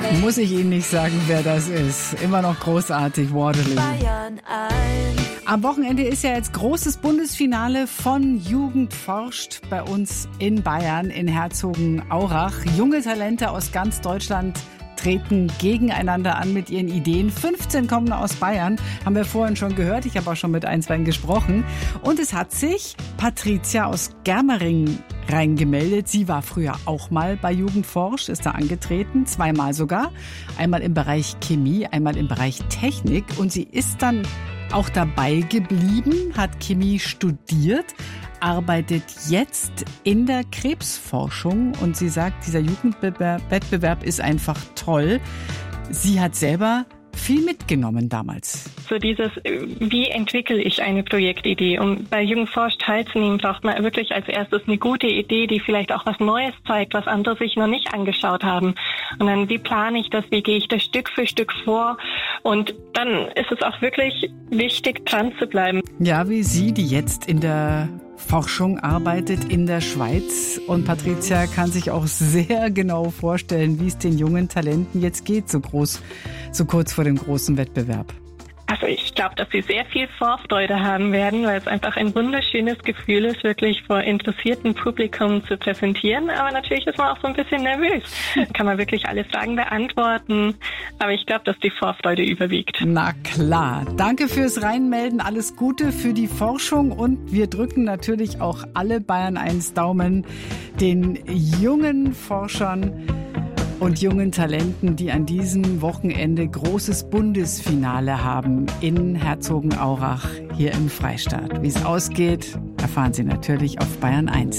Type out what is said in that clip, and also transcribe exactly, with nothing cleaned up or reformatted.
Muss ich Ihnen nicht sagen, wer das ist. Immer noch großartig, Waterloo. Bayern eins. Am Wochenende ist ja jetzt großes Bundesfinale von Jugend forscht bei uns in Bayern, in Herzogenaurach. Junge Talente aus ganz Deutschland treten gegeneinander an mit ihren Ideen. fünfzehn kommen aus Bayern, haben wir vorhin schon gehört. Ich habe auch schon mit ein, zwei gesprochen. Und es hat sich Patricia aus Germering reingemeldet. Sie war früher auch mal bei Jugend forscht, ist da angetreten, zweimal sogar. Einmal im Bereich Chemie, einmal im Bereich Technik. Und sie ist dann auch dabei geblieben, hat Chemie studiert, arbeitet jetzt in der Krebsforschung und sie sagt, dieser Jugendwettbewerb ist einfach toll. Sie hat selber viel mitgenommen damals. So dieses, wie entwickle ich eine Projektidee? Und bei Jugend forscht teilzunehmen, braucht man wirklich als erstes eine gute Idee, die vielleicht auch was Neues zeigt, was andere sich noch nicht angeschaut haben. Und dann, wie plane ich das? Wie gehe ich das Stück für Stück vor? Und dann ist es auch wirklich wichtig, dran zu bleiben. Ja, wie Sie, die jetzt in der Forschung arbeitet in der Schweiz. Und Patricia kann sich auch sehr genau vorstellen, wie es den jungen Talenten jetzt geht, so groß, so kurz vor dem großen Wettbewerb. Also ich glaube, dass sie sehr viel Vorfreude haben werden, weil es einfach ein wunderschönes Gefühl ist, wirklich vor interessiertem Publikum zu präsentieren. Aber natürlich ist man auch so ein bisschen nervös. Kann man wirklich alle Fragen beantworten. Aber ich glaube, dass die Vorfreude überwiegt. Na klar. Danke fürs Reinmelden. Alles Gute für die Forschung. Und wir drücken natürlich auch alle Bayern eins Daumen den jungen Forschern und jungen Talenten, die an diesem Wochenende großes Bundesfinale haben in Herzogenaurach hier im Freistaat. Wie es ausgeht, erfahren Sie natürlich auf Bayern eins.